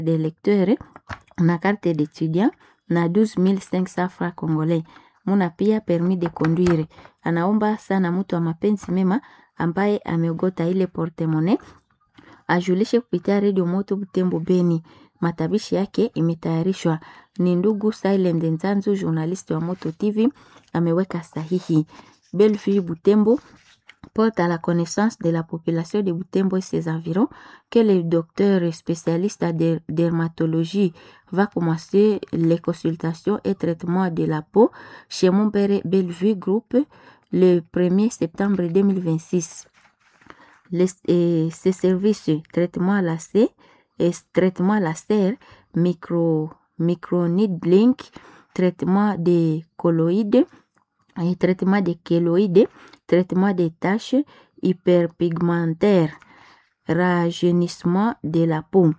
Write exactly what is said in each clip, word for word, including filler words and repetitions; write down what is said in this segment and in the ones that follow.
des lecteurs na carte d'étudiant na douze mille cinq cents francs congolais. Muna pia permis de conduire. Anaomba sana mtu wa mapenzi mema ambaye ameogota ile portemone ajulishe kupitia Radio Moto Butembo Beni. Matabishi yake imetayarishwa ni ndugu Silent Nzanzu, journaliste wa Moto T V, ameweka sahihi. Bellevue Butembo porte à la connaissance de la population de Butembo et ses environs que le docteur spécialiste en der- dermatologie va commencer les consultations et traitements de la peau chez Montpere Bellevue Group le premier septembre deux mille vingt-six. Les, et ces services, traitement laser, et traitement laser, micro, microneedling, traitement des colloïdes, et traitement des kéloïdes, traitement des taches hyperpigmentaires, rajeunissement de la peau,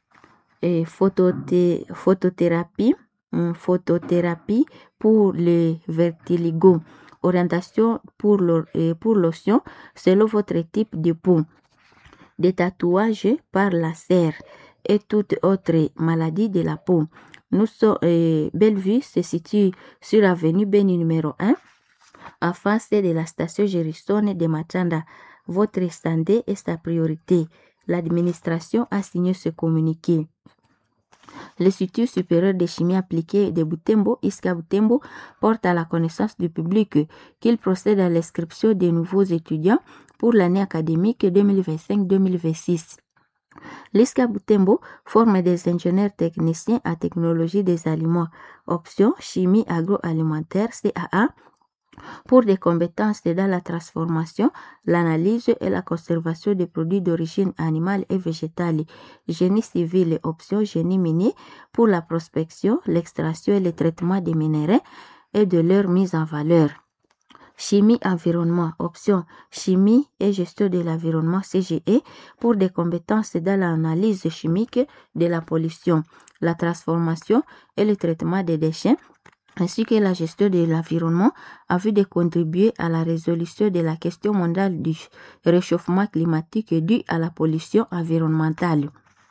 et photothé- photothérapie, hum, photothérapie pour le vertigo, orientation pour l'o- et pour l'otion selon votre type de peau, des tatouages par laser et toute autre maladie de la peau. Nous sommes, euh, Bellevue se situe sur l'avenue Beni numéro un, en face de la station Gérissone de Matanda. Votre santé est sa priorité. L'administration a signé ce communiqué. L'Institut supérieur de chimie appliquée de Butembo, I S C A Butembo, porte à la connaissance du public qu'il procède à l'inscription de nouveaux étudiants pour l'année académique deux mille vingt-cinq deux mille vingt-six. L'I S C A Butembo forme des ingénieurs techniciens à technologie des aliments, option chimie agroalimentaire C A A, pour des compétences dans la transformation, l'analyse et la conservation des produits d'origine animale et végétale. Génie civil, option génie minier, pour la prospection, l'extraction et le traitement des minéraux et de leur mise en valeur. Chimie environnement, option chimie et gestion de l'environnement C G E, pour des compétences dans l'analyse chimique de la pollution, la transformation et le traitement des déchets, ainsi que la gestion de l'environnement en vue de contribuer à la résolution de la question mondiale du réchauffement climatique dû à la pollution environnementale.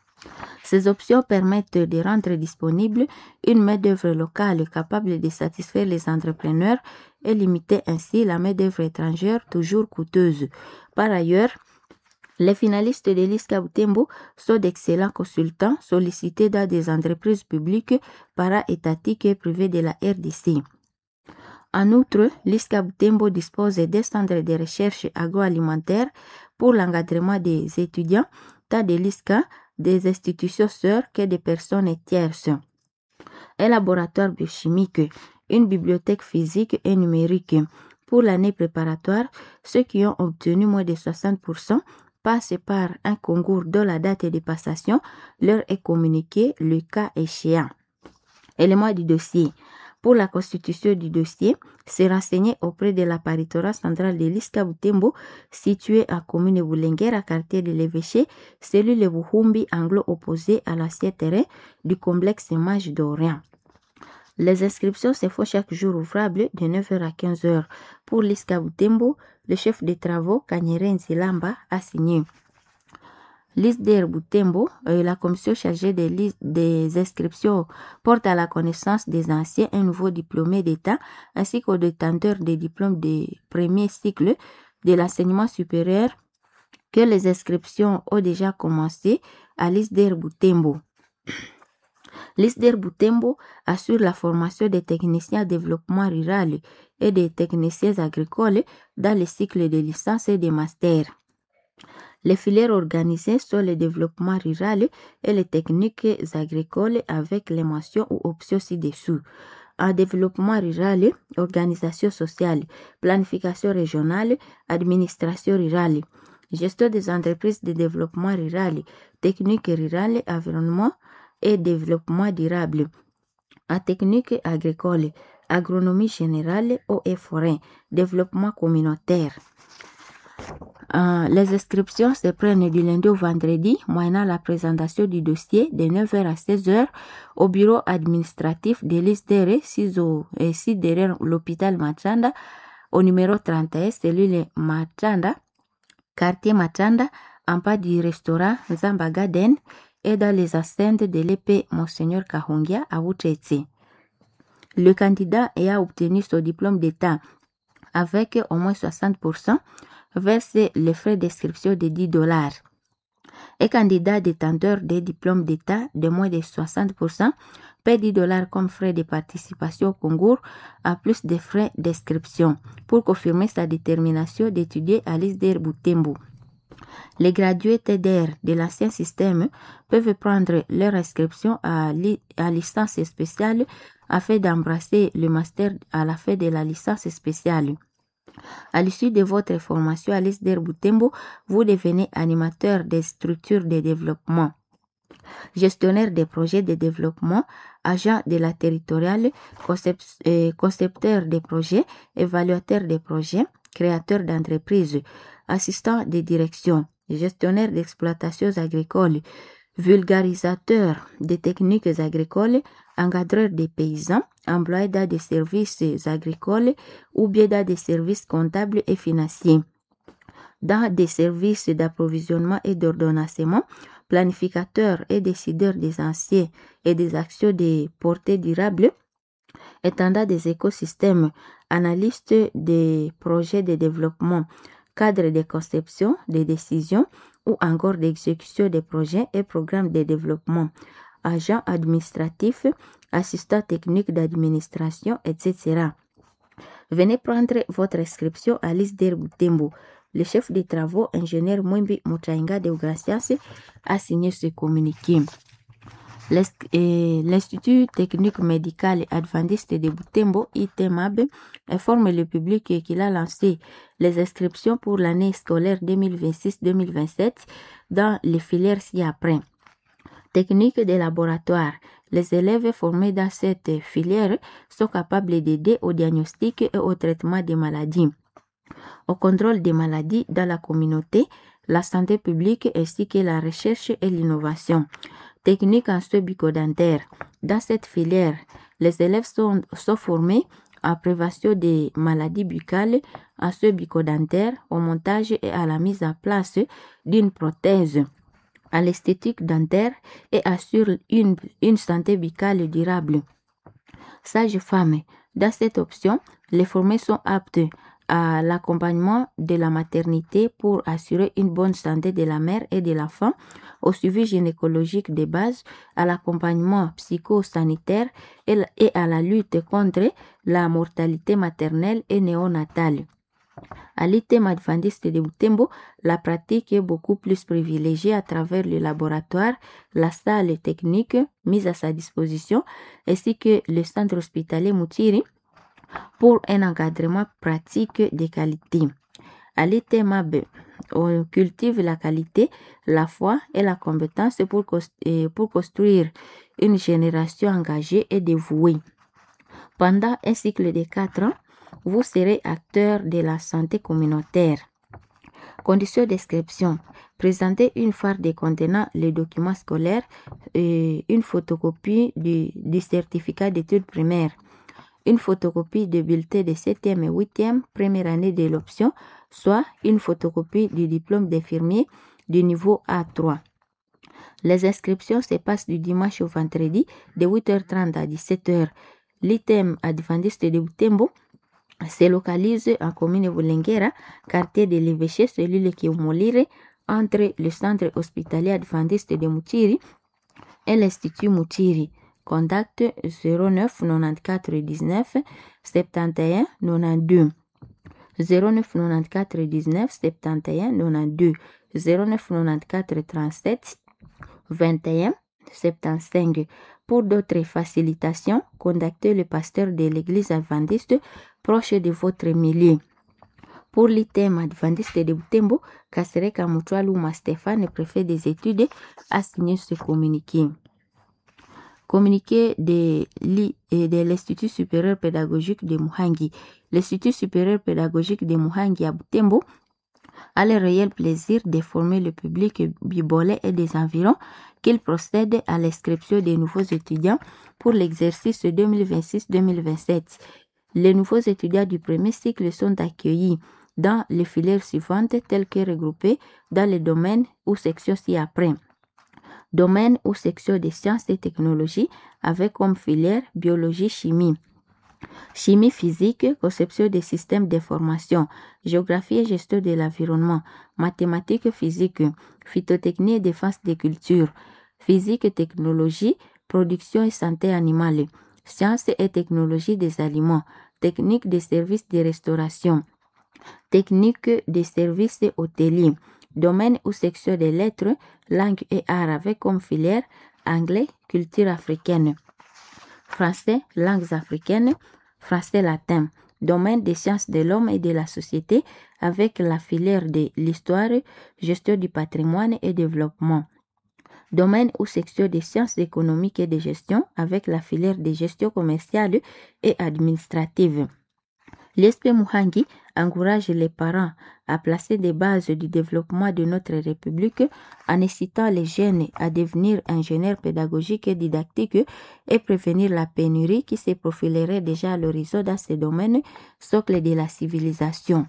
Ces options permettent de rendre disponible une main-d'œuvre locale capable de satisfaire les entrepreneurs et limiter ainsi la main-d'œuvre étrangère toujours coûteuse. Par ailleurs, les finalistes de l'I S C A Butembo sont d'excellents consultants sollicités dans des entreprises publiques, para-étatiques et privées de la R D C. En outre, l'I S C A Butembo dispose des centres de recherche agroalimentaire pour l'encadrement des étudiants, tant de l'I S C A, des institutions sœurs que des personnes tierces. Un laboratoire biochimique, une bibliothèque physique et numérique. Pour l'année préparatoire, ceux qui ont obtenu moins de soixante pour cent passent par un concours dont la date de passation leur est communiquée le cas échéant. Élément du dossier. Pour la constitution du dossier, se renseigner auprès de la paritorat centrale de l'I S C A Butembo, située à commune Boulenguer, quartier de l'Évêché, cellule le Buhumbi, anglo-opposé à l'ancien terrain du complexe Mage d'Orient. Les inscriptions se font chaque jour ouvrable de neuf heures à quinze heures. Pour l'I S C A Butembo, le chef des travaux, Kanyere Nzilamba, a signé. L'I S D R Butembo, euh, la commission chargée des, lis- des inscriptions porte à la connaissance des anciens et nouveaux diplômés d'État ainsi qu'aux détenteurs des diplômes de premier cycle de l'enseignement supérieur que les inscriptions ont déjà commencé à l'I S D R Butembo. L'I S D R Butembo assure la formation des techniciens en développement rural et des techniciens agricoles dans les cycles de licence et de master. Les filières organisées sont le développement rural et les techniques agricoles avec les mentions ou options ci-dessous. En développement rural, organisation sociale, planification régionale, administration rurale, gestion des entreprises de développement rural, technique rurale, environnement et développement durable. En technique agricole, agronomie générale, eau et forêt, développement communautaire. Euh, les inscriptions se prennent du lundi au vendredi, moyennant la présentation du dossier de neuf heures à seize heures au bureau administratif de l'I S D R, six derrière l'hôpital Matanda, au numéro trente et un, cellule Matanda, quartier Matanda, en bas du restaurant Zamba Garden, et dans les enceintes de l'E P Monseigneur Kahongia à Wuchetse. Le candidat ayant obtenu son diplôme d'État avec au moins soixante pour cent verse les frais d'inscription de dix dollars. Un candidat détenteur des diplômes d'État de moins de soixante pour cent paie dix dollars comme frais de participation au concours à plus de frais d'inscription pour confirmer sa détermination d'étudier à l'I S D E R Butembo. Les gradués T D R de l'ancien système peuvent prendre leur inscription à, li à licence spéciale afin d'embrasser le master à la fin de la licence spéciale. À l'issue de votre formation à l'I S D E R Butembo, vous devenez animateur des structures de développement, gestionnaire des projets de développement, agent de la territoriale, concept, euh, concepteur des projets, évaluateur des projets, créateur d'entreprises, assistant de direction, gestionnaire d'exploitations agricoles, vulgarisateur des techniques agricoles, encadreur des paysans, employé dans des services agricoles ou bien dans des services comptables et financiers, dans des services d'approvisionnement et d'ordonnancement, planificateur et décideur des anciens et des actions de portée durable, étendant des écosystèmes, analyste des projets de développement, cadre de conception, de décision ou encore d'exécution des projets et programmes de développement, agent administratif, assistant technique d'administration, et cetera. Venez prendre votre inscription à l'I S D E R Butembo. Le chef des travaux, ingénieur Mwimbi Moutainga de Gracias, a signé ce communiqué. L'Institut technique médical adventiste de Butembo, I T M A B, informe le public qu'il a lancé les inscriptions pour l'année scolaire deux mille vingt-six deux mille vingt-sept dans les filières ci-après. Technique de laboratoire. Les élèves formés dans cette filière sont capables d'aider au diagnostic et au traitement des maladies, au contrôle des maladies dans la communauté, la santé publique ainsi que la recherche et l'innovation. Technique en soins bucco-dentaires. Dans cette filière, les élèves sont, sont formés en prévention des maladies buccales, en soins bucco-dentaires, au montage et à la mise en place d'une prothèse, à l'esthétique dentaire et assurent une, une santé buccale durable. Sage-femme. Dans cette option, les formés sont aptes à l'accompagnement de la maternité pour assurer une bonne santé de la mère et de l'enfant, au suivi gynécologique de base, à l'accompagnement psychosanitaire et à la lutte contre la mortalité maternelle et néonatale. À l'I T M adventiste de Butembo, la pratique est beaucoup plus privilégiée à travers le laboratoire, la salle technique mise à sa disposition, ainsi que le centre hospitalier Moutiri, pour un encadrement pratique de qualité. À l'I T M A B, on cultive la qualité, la foi et la compétence pour, pour construire une génération engagée et dévouée. Pendant un cycle de quatre ans, vous serez acteur de la santé communautaire. Conditions d'inscription. Présentez une farde contenant les documents scolaires et une photocopie du, du certificat d'études primaires, une photocopie de bulletin de septième et huitième, première année de l'option, soit une photocopie du diplôme d'infirmier du niveau A trois. Les inscriptions se passent du dimanche au vendredi de huit heures trente à dix-sept heures. L'I T M adventiste de Butembo se localise en commune Bulengera, quartier de l'évêché, cellule Kiumolire, entre le centre hospitalier adventiste de Moutiri et l'Institut Moutiri. Contact zéro neuf quatre-vingt-quatorze dix-neuf soixante et un quatre-vingt-douze, zéro neuf quatre-vingt-quatorze dix-neuf soixante et un quatre-vingt-douze, zéro neuf quatre-vingt-quatorze trente-sept vingt et un soixante-quinze. Pour d'autres facilitations, contactez le pasteur de l'église adventiste proche de votre milieu. Pour l'I T M adventiste de Butembo, Kasereka Mutualuma Stéphane, préfet des études, a signé ce communiqué. Communiqué de l'Institut supérieur pédagogique de Muhangi. L'Institut supérieur pédagogique de Muhangi à Butembo a le réel plaisir de former le public bibolais et des environs qu'il procède à l'inscription des nouveaux étudiants pour l'exercice deux mille vingt-six deux mille vingt-sept. Les nouveaux étudiants du premier cycle sont accueillis dans les filières suivantes telles que regroupées dans les domaines ou sections ci-après. Domaine ou section des sciences et technologies avec comme filière biologie, chimie. Chimie physique, conception des systèmes d'information, géographie et gestion de l'environnement, mathématiques physique, phytotechnie et défense des cultures, physique et technologie, production et santé animale, sciences et technologie des aliments, technique des services de restauration, technique des services hôteliers, domaine ou section des lettres, langue et arts avec comme filière anglais, culture africaine, français, langues africaines, français latin, domaine des sciences de l'homme et de la société avec la filière de l'histoire, gestion du patrimoine et développement. Domaine ou section des sciences économiques et de gestion avec la filière de gestion commerciale et administrative. L'E S P Muhangi encourage les parents à placer des bases du développement de notre République en incitant les jeunes à devenir ingénieurs pédagogiques et didactiques et prévenir la pénurie qui se profilerait déjà à l'horizon dans ces domaines, socle de la civilisation.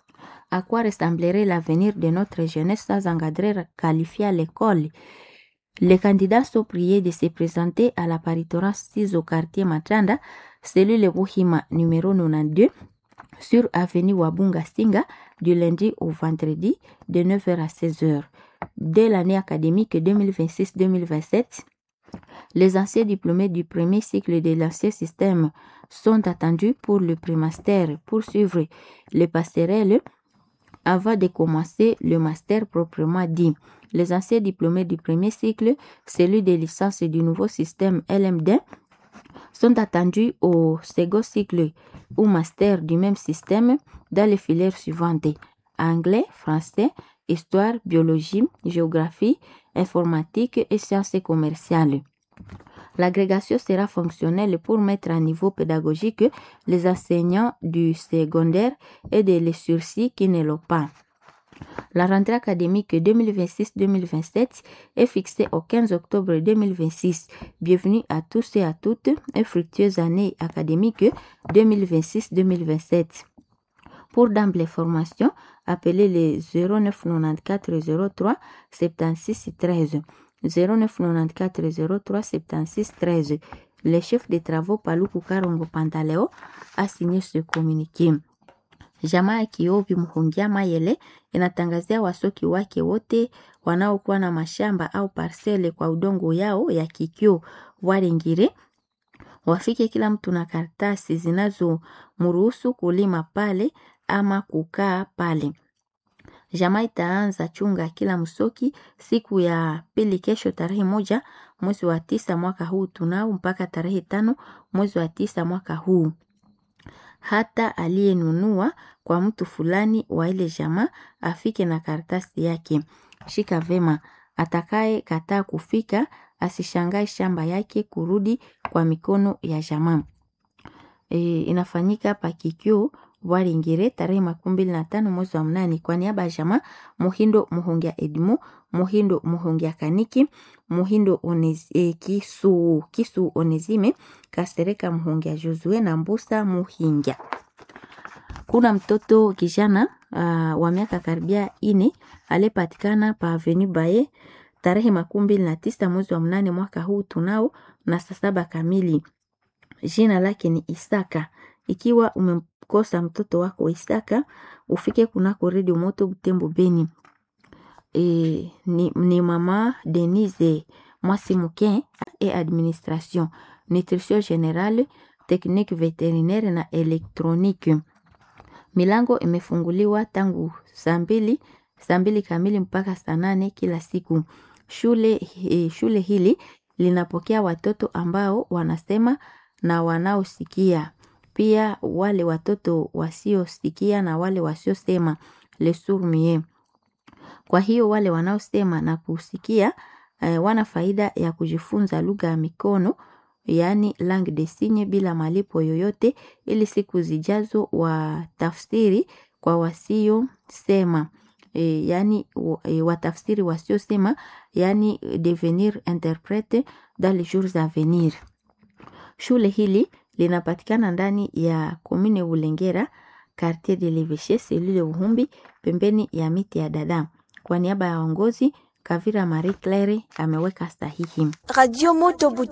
À quoi ressemblerait l'avenir de notre jeunesse sans encadrer qualifié à l'école? Les candidats sont priés de se présenter à la paritorat six au quartier Matanda, cellule Wuhima numéro quatre-vingt-douze, sur avenue Wabunga Singa, du lundi au vendredi, de neuf heures à seize heures. Dès l'année académique deux mille vingt-six deux mille vingt-sept, les anciens diplômés du premier cycle de l'ancien système sont attendus pour le prémaster, pour suivre les passerelles avant de commencer le master proprement dit. Les anciens diplômés du premier cycle, celui de licence du nouveau système L M D, sont attendus au second cycle ou master du même système dans les filières suivantes: anglais, français, histoire, biologie, géographie, informatique et sciences commerciales. L'agrégation sera fonctionnelle pour mettre à niveau pédagogique les enseignants du secondaire et de les sursis qui ne l'ont pas. La rentrée académique deux mille vingt-six deux mille vingt-sept est fixée au quinze octobre deux mille vingt-six. Bienvenue à tous et à toutes et fructueuse année académique deux mille vingt-six deux mille vingt-sept. Pour d'ample formation, appelez les zéro neuf quatre-vingt-quatorze zéro trois soixante-seize treize. zéro neuf quatre-vingt-quatorze zéro trois soixante-seize treize. Le chef des travaux Paluku Karongo Pantaleo a signé ce communiqué. Jamaa ya Kiobi Muhungia Mayele inatangazia wasoki wake wote wanaokuwa na mashamba au parsele kwa udongo yao ya Kikyo Waringire wafike kila mtu na karatasi zinazo mruhusu kulima pale ama kukaa pale. Jamaa itaanza chunga kila msoki siku ya pili kesho tarehe moja mwezi wa tisa mwaka huu tunao mpaka tarehe tano mwezi wa tisa mwaka huu. Hata aliyenunua kwa mtu fulani wa ile jamaa afike na karatasi yake. Shika vema, atakaye kataa kufika asishangae shamba yake kurudi kwa mikono ya jamaa. E, inafanyika pa Kikyo Waringire tarehe makumi mbili na tano mwezi wa mnane. Kwa niaba ya jamaa Muhindo Muhongia Edmo, Muhindo Muhongia Kaniki, Muhindo Onez, e, Kisu, Kisu Onezime, Kasereka Muhongia Josue na Mbusa Muhingia. Kuna mtoto kijana uh, wa miaka karibia ine alipatikana pa Avenue Baye tarehe makumi mbili na tisa mwezi wa mnane mwaka huu tunao na saa saba kamili. Jina lake ni Isaka. Ikiwa umemkosa mtoto wako Isaka, ufike kunako Radio Moto Butembo Beni. E, ni, ni mama Denise Mwasimuke et administration, nutrition générale, technique vétérinaire na électronique. Milango imefunguliwa tangu saa mbili, saa mbili kamili mpaka saa nane kila siku. Shule, e, shule hili linapokea watoto ambao wanasema na wanaosikia. Pia wale watoto wasiosikia na wale wasiosema les sourds-muets. Kwa hiyo wale wanaosema na kusikia eh, wana faida ya kujifunza lugha ya mikono, yaani langue des signes bila malipo yoyote, ili siku zijazo watafsiri kwa wasiosema. E, yani e, watafsiri wasiosema, yani devenir interprète dans les jours à venir. Shule hili linapatikana ndani ya commune Bulengera, quartier de l'Evêché, cellule Uhumbi, pembeni ya miti ya dada. Kwa niaba ya uongozi Kavira Marie Claire ameweka sahihi. Radio Moto